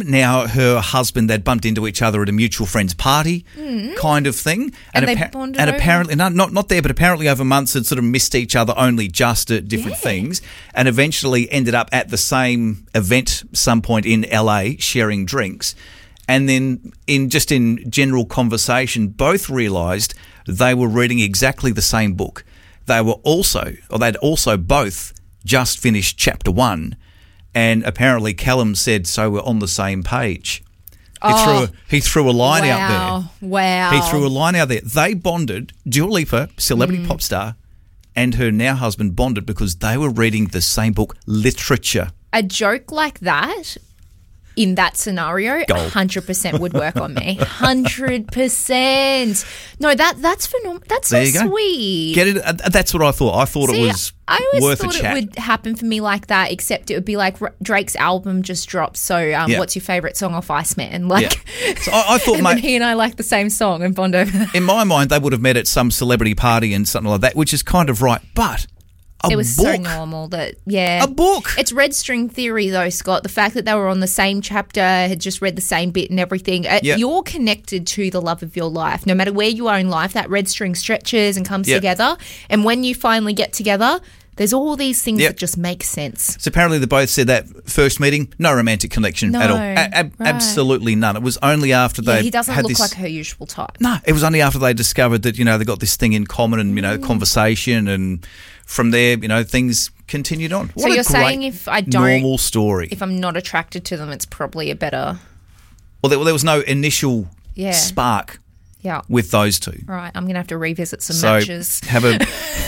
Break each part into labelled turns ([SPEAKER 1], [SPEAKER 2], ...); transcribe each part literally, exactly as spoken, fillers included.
[SPEAKER 1] now her husband, they'd bumped into each other at a mutual friend's party mm. kind of thing.
[SPEAKER 2] And, and,
[SPEAKER 1] appa-
[SPEAKER 2] they bonded
[SPEAKER 1] and
[SPEAKER 2] over?
[SPEAKER 1] apparently, no, not, not there, but apparently over months had sort of missed each other only just at different
[SPEAKER 2] yeah.
[SPEAKER 1] things, and eventually ended up at the same event some point in L A sharing drinks. And then in just in general conversation, both realised they were reading exactly the same book. They were also, or they'd also both just finished chapter one. And apparently Callum said, so we're on the same page. He,
[SPEAKER 2] oh,
[SPEAKER 1] threw, a, he threw a line
[SPEAKER 2] wow,
[SPEAKER 1] out there.
[SPEAKER 2] Wow.
[SPEAKER 1] He threw a line out there. They bonded, Dua Lipa, celebrity mm. pop star, and her now husband bonded because they were reading the same book, literature.
[SPEAKER 2] A joke like that, in that scenario,
[SPEAKER 1] Gold.
[SPEAKER 2] one hundred percent would work on me. one hundred percent. No, that that's phenomenal. That's
[SPEAKER 1] There
[SPEAKER 2] so
[SPEAKER 1] you go.
[SPEAKER 2] sweet.
[SPEAKER 1] Get it? Uh, That's what I thought. I thought
[SPEAKER 2] See,
[SPEAKER 1] it was
[SPEAKER 2] I always
[SPEAKER 1] worth
[SPEAKER 2] thought
[SPEAKER 1] a chat.
[SPEAKER 2] it would happen for me like that, except it would be like R- Drake's album just dropped. So, um,
[SPEAKER 1] Yeah.
[SPEAKER 2] what's your favourite song off Iceman? Like,
[SPEAKER 1] Yeah. So I, I thought,
[SPEAKER 2] and
[SPEAKER 1] mate,
[SPEAKER 2] then he and I like the same song and bond over that.
[SPEAKER 1] in my mind, they would have met at some celebrity party and something like that, which is kind of right. But a
[SPEAKER 2] It was
[SPEAKER 1] book,
[SPEAKER 2] so normal that, yeah.
[SPEAKER 1] a book.
[SPEAKER 2] It's red string theory, though, Scott. The fact that they were on the same chapter, had just read the same bit and everything. Uh,
[SPEAKER 1] Yeah.
[SPEAKER 2] You're connected to the love of your life. No matter where you are in life, that red string stretches and comes
[SPEAKER 1] Yeah.
[SPEAKER 2] together. And when you finally get together, there's all these things
[SPEAKER 1] Yep.
[SPEAKER 2] that just make sense.
[SPEAKER 1] So apparently they both said that first meeting, no romantic connection
[SPEAKER 2] No,
[SPEAKER 1] at all. A- ab-
[SPEAKER 2] right.
[SPEAKER 1] Absolutely none. It was only after
[SPEAKER 2] Yeah,
[SPEAKER 1] they
[SPEAKER 2] he doesn't
[SPEAKER 1] had
[SPEAKER 2] look
[SPEAKER 1] this,
[SPEAKER 2] like her usual type.
[SPEAKER 1] No, it was only after they discovered that, you know, they got this thing in common and, you know,
[SPEAKER 2] Mm.
[SPEAKER 1] conversation, and from there, you know, things continued on.
[SPEAKER 2] So
[SPEAKER 1] What a
[SPEAKER 2] you're
[SPEAKER 1] great
[SPEAKER 2] saying if I don't,
[SPEAKER 1] normal story.
[SPEAKER 2] if I'm not attracted to them, it's probably a better,
[SPEAKER 1] Well, there, well, there was no initial
[SPEAKER 2] Yeah.
[SPEAKER 1] spark
[SPEAKER 2] yeah.
[SPEAKER 1] with those two.
[SPEAKER 2] Right, I'm going to have to revisit some
[SPEAKER 1] So
[SPEAKER 2] matches.
[SPEAKER 1] have a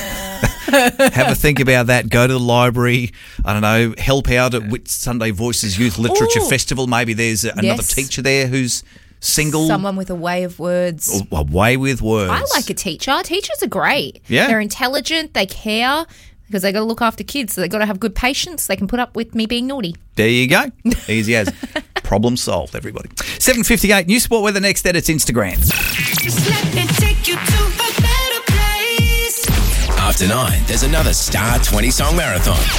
[SPEAKER 1] have a think about that. Go to the library. I don't know. Help out at Whit Sunday Voices Youth Literature
[SPEAKER 2] Ooh.
[SPEAKER 1] Festival. Maybe there's another
[SPEAKER 2] Yes.
[SPEAKER 1] teacher there who's single.
[SPEAKER 2] Someone with a way of words.
[SPEAKER 1] Or away with words.
[SPEAKER 2] I like a teacher. Teachers are great.
[SPEAKER 1] Yeah.
[SPEAKER 2] They're intelligent. They care because they got to look after kids. So they got to have good patience. They can put up with me being naughty.
[SPEAKER 1] There you go. Easy as. Problem solved, everybody. seven fifty-eight, New Sport Weather next at its Instagram.
[SPEAKER 3] Just let me take you to a better place.
[SPEAKER 4] After nine, there's another Star twenty Song Marathon.